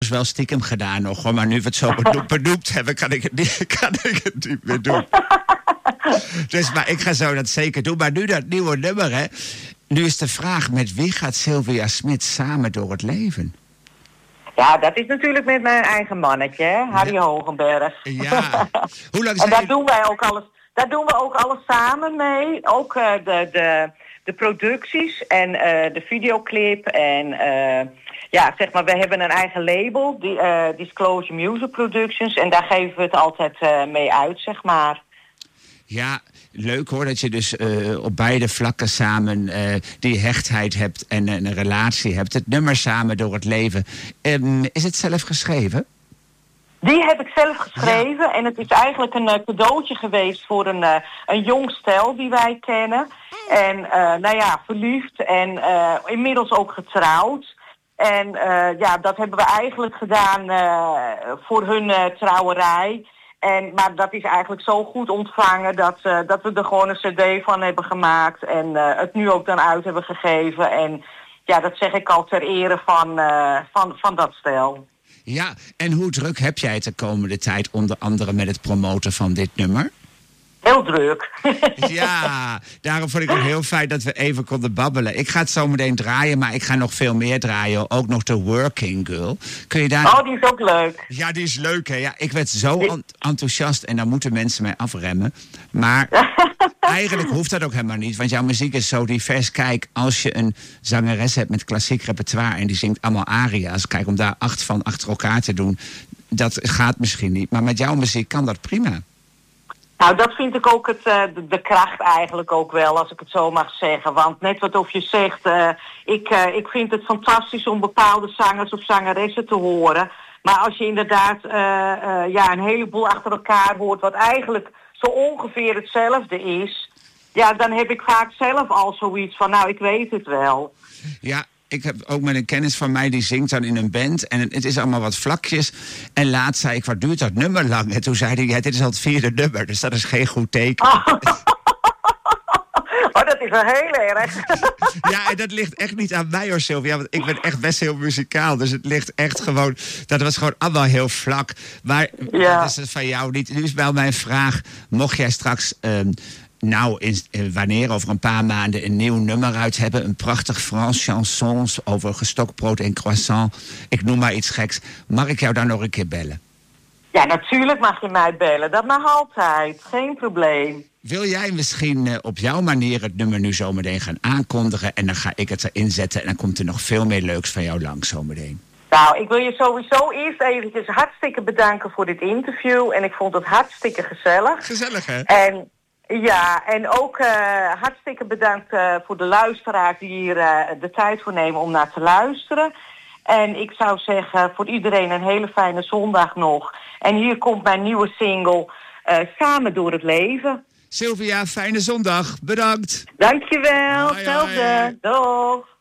trouwens wel stiekem gedaan nog, hoor. Maar nu we het zo benoemd hebben, kan ik het niet meer doen. Dus, maar ik ga zo dat zeker doen. Maar nu dat nieuwe nummer, hè. Nu is de vraag, met wie gaat Sylvia Smit samen door het leven? Ja, dat is natuurlijk met mijn eigen mannetje, hè? Harry Hogenberg. Ja. Hoe lang en daar doen wij ook alles. Daar doen we ook alles samen mee. Ook de producties en de videoclip. En ja, zeg maar, we hebben een eigen label, Disclosure Music Productions. En daar geven we het altijd mee uit, zeg maar. Ja, leuk hoor, dat je dus op beide vlakken samen die hechtheid hebt en een relatie hebt. Het nummer Samen door het leven. Is het zelf geschreven? Die heb ik zelf geschreven. Ja. En het is eigenlijk een cadeautje geweest voor een jong stel die wij kennen. En nou ja, verliefd en inmiddels ook getrouwd. En ja, dat hebben we eigenlijk gedaan voor hun trouwerij. Maar dat is eigenlijk zo goed ontvangen dat we er gewoon een cd van hebben gemaakt. En het nu ook dan uit hebben gegeven. En ja, dat zeg ik al ter ere van dat stel. Ja, en hoe druk heb jij het de komende tijd, onder andere met het promoten van dit nummer? Heel druk. Ja, daarom vond ik het heel fijn dat we even konden babbelen. Ik ga het zo meteen draaien, maar ik ga nog veel meer draaien. Ook nog de Working Girl. Kun je daar... Oh, die is ook leuk. Ja, die is leuk, hè. Ja, ik werd zo enthousiast en dan moeten mensen mij afremmen. Maar eigenlijk hoeft dat ook helemaal niet, want jouw muziek is zo divers. Kijk, als je een zangeres hebt met klassiek repertoire en die zingt allemaal aria's, kijk, om daar 8 van achter elkaar te doen, dat gaat misschien niet. Maar met jouw muziek kan dat prima. Nou, dat vind ik ook de kracht eigenlijk ook wel, als ik het zo mag zeggen. Want net wat of je zegt, ik vind het fantastisch om bepaalde zangers of zangeressen te horen. Maar als je inderdaad ja, een heleboel achter elkaar hoort wat eigenlijk zo ongeveer hetzelfde is, ja, dan heb ik vaak zelf al zoiets van, nou, ik weet het wel. Ja. Ik heb ook met een kennis van mij, die zingt dan in een band. En het is allemaal wat vlakjes. En laatst zei ik, wat duurt dat nummer lang? En toen zei hij, ja, dit is al het 4e nummer. Dus dat is geen goed teken. Oh, dat is wel heel erg. Ja, en dat ligt echt niet aan mij hoor, Sylvia. Want ik ben echt best heel muzikaal. Dus het ligt echt gewoon... Dat was gewoon allemaal heel vlak. Maar ja, dat is het van jou niet. Nu is wel mijn vraag. Mocht jij straks... wanneer over een paar maanden een nieuw nummer uit hebben. Een prachtig Frans chansons over gestokbrood en croissant. Ik noem maar iets geks. Mag ik jou dan nog een keer bellen? Ja, natuurlijk mag je mij bellen. Dat mag altijd. Geen probleem. Wil jij misschien op jouw manier het nummer nu zometeen gaan aankondigen? En dan ga ik het erin zetten. En dan komt er nog veel meer leuks van jou langs zometeen. Nou, ik wil je sowieso eerst eventjes hartstikke bedanken voor dit interview. En ik vond het hartstikke gezellig. Gezellig, hè? Ja, en ook hartstikke bedankt voor de luisteraars die hier de tijd voor nemen om naar te luisteren. En ik zou zeggen voor iedereen een hele fijne zondag nog. En hier komt mijn nieuwe single, Samen door het leven. Sylvia, fijne zondag. Bedankt. Dankjewel, hetzelfde. Doeg.